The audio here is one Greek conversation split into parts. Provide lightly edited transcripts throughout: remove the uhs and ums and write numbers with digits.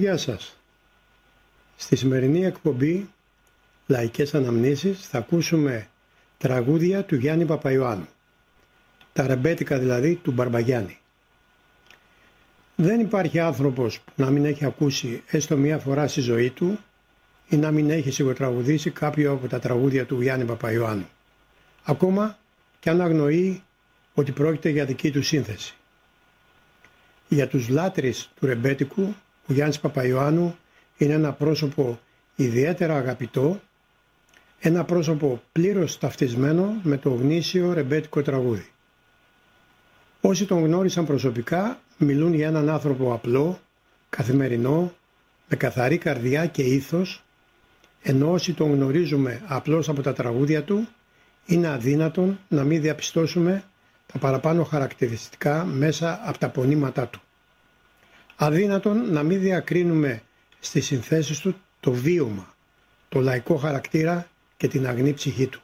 Γεια σας. Στη σημερινή εκπομπή Λαϊκές Αναμνήσεις θα ακούσουμε τραγούδια του Γιάννη Παπαϊωάννου. Τα ρεμπέτικα δηλαδή του Μπαρμπαγιάννη. Δεν υπάρχει άνθρωπος που να μην έχει ακούσει έστω μία φορά στη ζωή του ή να μην έχει σιγοτραγουδήσει κάποιο από τα τραγούδια του Γιάννη Παπαϊωάννου. Ακόμα και αν αγνοεί ότι πρόκειται για δική του σύνθεση. Για τους λάτρεις του ρεμπέτικου, ο Γιάννης Παπαϊωάννου είναι ένα πρόσωπο ιδιαίτερα αγαπητό, ένα πρόσωπο πλήρως ταυτισμένο με το γνήσιο ρεμπέτικο τραγούδι. Όσοι τον γνώρισαν προσωπικά μιλούν για έναν άνθρωπο απλό, καθημερινό, με καθαρή καρδιά και ήθος, ενώ όσοι τον γνωρίζουμε απλώς από τα τραγούδια του, είναι αδύνατον να μην διαπιστώσουμε τα παραπάνω χαρακτηριστικά μέσα από τα πονήματά του. Αδύνατον να μην διακρίνουμε στις συνθέσεις του το βίωμα, το λαϊκό χαρακτήρα και την αγνή ψυχή του.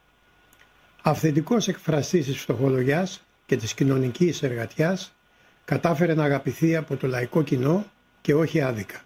Αυθεντικός εκφραστής της φτωχολογιάς και της κοινωνικής εργατιάς, κατάφερε να αγαπηθεί από το λαϊκό κοινό και όχι άδικα.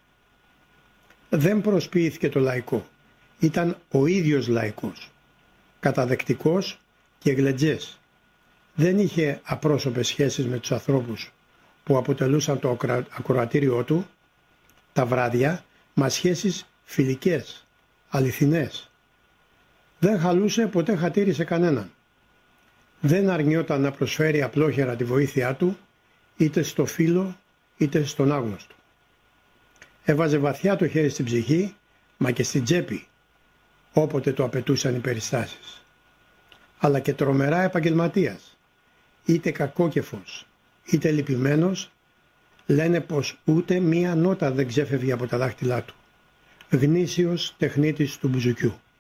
Δεν προσποιήθηκε το λαϊκό, ήταν ο ίδιος λαϊκός, καταδεκτικός και γλεντζές. Δεν είχε απρόσωπες σχέσεις με τους ανθρώπους που αποτελούσαν το ακροατήριό του, τα βράδια, μα σχέσεις φιλικές, αληθινές. Δεν χαλούσε ποτέ χατήρι σε κανέναν. Δεν αρνιόταν να προσφέρει απλόχερα τη βοήθειά του, είτε στο φίλο είτε στον άγνωστο. Έβαζε βαθιά το χέρι στην ψυχή, μα και στην τσέπη, όποτε το απαιτούσαν οι περιστάσεις. Αλλά και τρομερά επαγγελματίας, είτε κακόκεφος, είτε λυπημένος, λένε πως ούτε μία νότα δεν ξέφευγε από τα δάχτυλά του. Γνήσιος τεχνίτης του μπουζουκιού.